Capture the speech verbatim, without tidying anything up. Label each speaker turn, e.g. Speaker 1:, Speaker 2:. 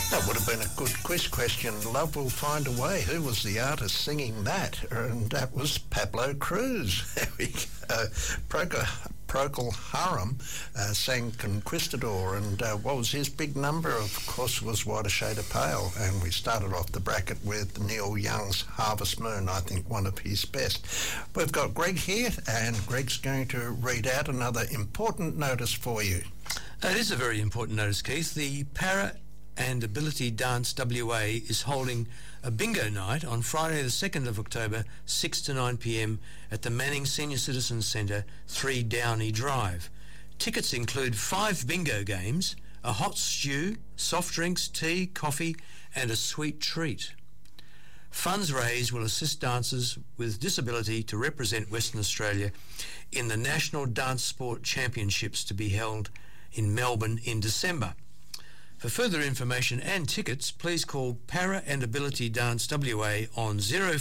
Speaker 1: That would have been a good quiz question. Love Will Find a Way. Who was the artist singing that? And that was Pablo Cruz. There we go. Procol, Procol Harum uh, sang Conquistador, and uh, what was his big number? Of course, it was What a Shade of Pale. And we started off the bracket with Neil Young's Harvest Moon, I think one of his best. We've got Greg here, and Greg's going to read out another important notice for you.
Speaker 2: It is a very important notice, Keith. The Para and Ability Dance W A is holding a bingo night on Friday the second of October, six to nine p m at the Manning Senior Citizens Centre, three Downey Drive. Tickets include five bingo games, a hot stew, soft drinks, tea, coffee and a sweet treat. Funds raised will assist dancers with disability to represent Western Australia in the National Dance Sport Championships to be held in Melbourne in December. For further information and tickets, please call Para and Ability Dance W A on zero